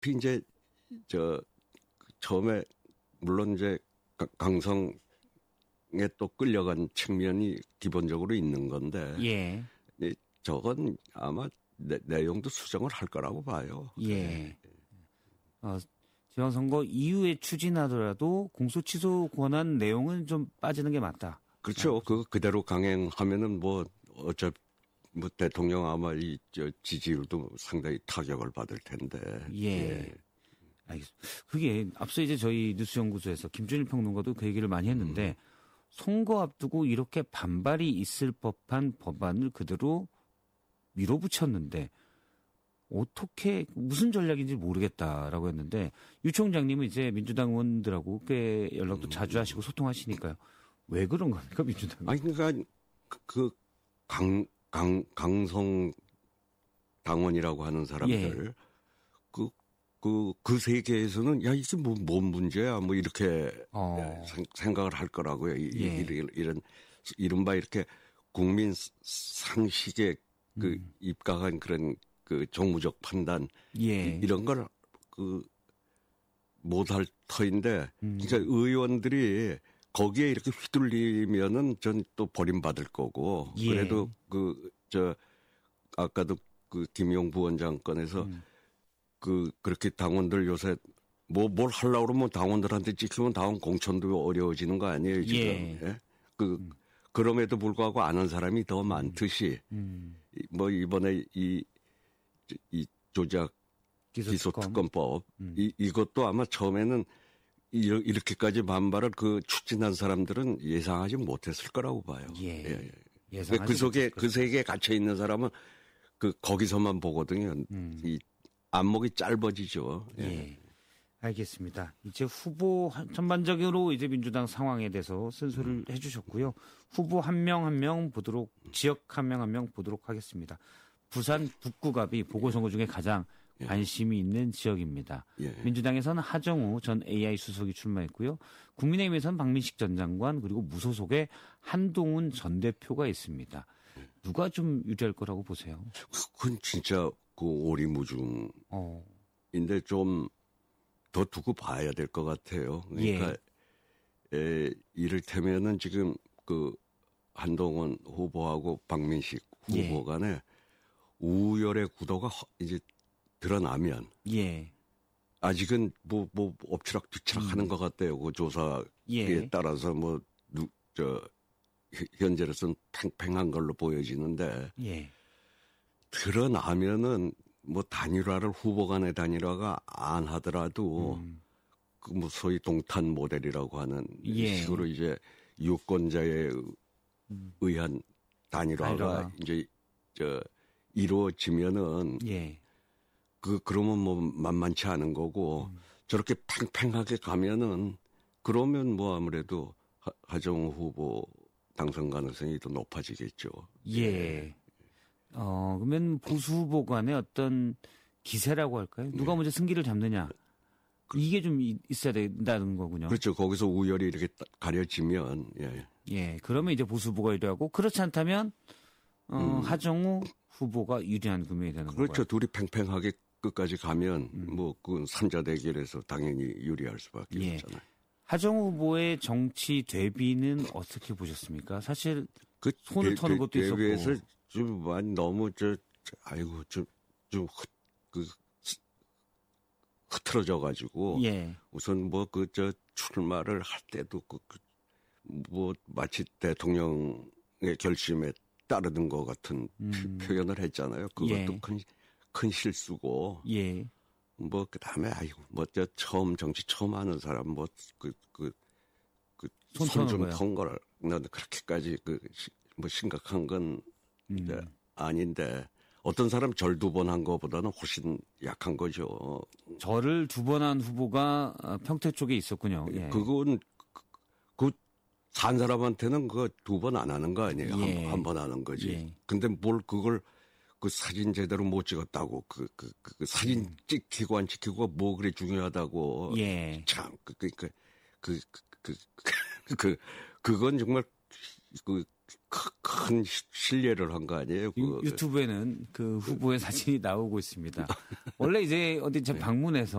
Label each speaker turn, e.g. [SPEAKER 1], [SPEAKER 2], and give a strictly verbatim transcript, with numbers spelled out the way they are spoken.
[SPEAKER 1] 어차피 이제 저 처음에 물론 이제 강성에 또 끌려간 측면이 기본적으로 있는 건데
[SPEAKER 2] 예.
[SPEAKER 1] 저건 아마 내, 내용도 수정을 할 거라고 봐요.
[SPEAKER 2] 예. 어, 지방선거 이후에 추진하더라도 공소 취소 권한 내용은 좀 빠지는 게 맞다.
[SPEAKER 1] 그렇죠. 아, 그거 그대로 강행하면은 뭐 어차피 뭐 대통령 아마 이 저 지지율도 상당히 타격을 받을 텐데.
[SPEAKER 2] 예.
[SPEAKER 1] 예.
[SPEAKER 2] 알겠습니다. 그게 앞서 이제 저희 뉴스연구소에서 김준일 평론가도 그 얘기를 많이 했는데 음. 선거 앞두고 이렇게 반발이 있을 법한 법안을 그대로 밀어붙였는데 어떻게 무슨 전략인지 모르겠다라고 했는데 유 총장님은 이제 민주당 의원들하고 꽤 연락도 자주 하시고 소통하시니까요. 왜 그런 겁니까 민주당?
[SPEAKER 1] 아니 그러니까 그 강 강 강성 당원이라고 하는 사람들
[SPEAKER 2] 예.
[SPEAKER 1] 그 그 그 세계에서는 야 이게 뭐 뭔 문제야 뭐 이렇게
[SPEAKER 2] 어.
[SPEAKER 1] 생각을 할 거라고요. 이,
[SPEAKER 2] 예.
[SPEAKER 1] 이런 이런 이른바 이렇게 국민 상식에 그 음. 입각한 그런 그 정무적 판단
[SPEAKER 2] 예.
[SPEAKER 1] 이런 걸 그 못할 터인데
[SPEAKER 2] 음.
[SPEAKER 1] 진짜 의원들이 거기에 이렇게 휘둘리면은 전 또 버림받을 거고
[SPEAKER 2] 예.
[SPEAKER 1] 그래도 그 저 아까도 그 김용 부원장 건에서
[SPEAKER 2] 음.
[SPEAKER 1] 그 그렇게 당원들 요새 뭐 뭘 하려고 그러면 당원들한테 찍히면 당원 공천도 어려워지는 거 아니에요 지금.
[SPEAKER 2] 예.
[SPEAKER 1] 예? 그 음. 그럼에도 불구하고 아는 사람이 더 많듯이
[SPEAKER 2] 음.
[SPEAKER 1] 뭐 이번에 이 이 조작 기소특검법
[SPEAKER 2] 음.
[SPEAKER 1] 이 이것도 아마 처음에는 이렇게까지 반발을 그 추진한 사람들은 예상하지 못했을 거라고 봐요.
[SPEAKER 2] 예.
[SPEAKER 1] 예.
[SPEAKER 2] 예상하지
[SPEAKER 1] 그 속에 그 세계에 갇혀 있는 사람은 그 거기서만 보거든요.
[SPEAKER 2] 음.
[SPEAKER 1] 이 안목이 짧아지죠.
[SPEAKER 2] 예.
[SPEAKER 1] 예.
[SPEAKER 2] 알겠습니다. 이제 후보 전반적으로 이제 민주당 상황에 대해서 쓴소리를 해 주셨고요. 후보 한 명 한 명 보도록 지역 한 명 한 명 보도록 하겠습니다. 부산 북구갑이 보궐선거 중에 가장
[SPEAKER 1] 예.
[SPEAKER 2] 관심이 있는 지역입니다.
[SPEAKER 1] 예.
[SPEAKER 2] 민주당에서는 하정우 전 에이아이 수석이 출마했고요. 국민의힘에서는 박민식 전 장관 그리고 무소속의 한동훈 전 대표가 있습니다.
[SPEAKER 1] 예.
[SPEAKER 2] 누가 좀 유리할 거라고 보세요?
[SPEAKER 1] 그건 진짜 그 오리무중인데
[SPEAKER 2] 어.
[SPEAKER 1] 좀 더 두고 봐야 될 것 같아요. 그러니까
[SPEAKER 2] 예.
[SPEAKER 1] 에, 이를테면은 지금 그 한동훈 후보하고 박민식 후보
[SPEAKER 2] 예.
[SPEAKER 1] 간에 우열의 구도가 이제 드러나면
[SPEAKER 2] 예.
[SPEAKER 1] 아직은 뭐, 뭐, 엎치락 뒤치락 음. 하는 것 같아요. 그 조사에
[SPEAKER 2] 예.
[SPEAKER 1] 따라서 뭐, 누, 저, 현재로서는 팽팽한 걸로 보여지는데.
[SPEAKER 2] 예.
[SPEAKER 1] 드러나면은 뭐 단일화를 후보 간의 단일화가 안 하더라도 음. 그 뭐 소위 동탄 모델이라고 하는
[SPEAKER 2] 예.
[SPEAKER 1] 식으로 이제 유권자에 음. 의한 단일화가
[SPEAKER 2] 단일화.
[SPEAKER 1] 이제 저 이루어지면은
[SPEAKER 2] 예.
[SPEAKER 1] 그 그러면 뭐 만만치 않은 거고 음. 저렇게 팽팽하게 가면은 그러면 뭐 아무래도 하, 하정우 후보 당선 가능성이 더 높아지겠죠.
[SPEAKER 2] 예. 어 그러면 보수 후보 간의 어떤 기세라고 할까요? 누가 네. 먼저 승기를 잡느냐. 이게 좀 있어야 된다는 거군요.
[SPEAKER 1] 그렇죠. 거기서 우열이 이렇게 가려지면 예.
[SPEAKER 2] 예. 그러면 이제 보수 후보가 유리하고 그렇지 않다면 어, 음. 하정우 후보가 유리한 국면이 되는 거죠.
[SPEAKER 1] 그렇죠. 둘이 팽팽하게 끝까지 가면 음. 뭐 그 삼자 대결에서 당연히 유리할 수밖에
[SPEAKER 2] 예.
[SPEAKER 1] 없잖아요.
[SPEAKER 2] 하정우 후보의 정치 대비는 어떻게 보셨습니까? 사실 그 손을 터는 것도 있었고.
[SPEAKER 1] 대비해서 좀 많이 너무 저, 저 아이고 좀좀 그 흐트러져 가지고
[SPEAKER 2] 예.
[SPEAKER 1] 우선 뭐 그 저 출마를 할 때도 그 뭐 마치 대통령의 결심에 따르는 것 같은 음. 표현을 했잖아요. 그것도
[SPEAKER 2] 예.
[SPEAKER 1] 큰, 큰 실수고.
[SPEAKER 2] 예.
[SPEAKER 1] 뭐 그다음에 아이고 뭐 저 처음 정치 처음 하는 사람 뭐 그 그 그 손 좀 턴 걸 난 그렇게까지 그 뭐 심각한 건 이제 음. 아닌데 어떤 사람 절 두 번 한 거보다는 훨씬 약한 거죠.
[SPEAKER 2] 절을 두 번 한 후보가 평택 쪽에 있었군요. 예.
[SPEAKER 1] 그건 그 산 사람한테는 그거 두 번 안 하는 거 아니에요.
[SPEAKER 2] 예.
[SPEAKER 1] 한 번 하는 거지.
[SPEAKER 2] 예.
[SPEAKER 1] 근데 뭘 그걸 그 사진 제대로 못 찍었다고 그, 그, 그, 그 사진 음. 찍히고 안 찍히고 뭐 그래 중요하다고.
[SPEAKER 2] 예.
[SPEAKER 1] 참, 그, 그, 그, 그, 그, 그, 그, 그건 정말 그 큰 실례를 한 거 아니에요?
[SPEAKER 2] 유, 유튜브에는 그 후보의 사진이 나오고 있습니다. 원래 이제 어디 제 방문해서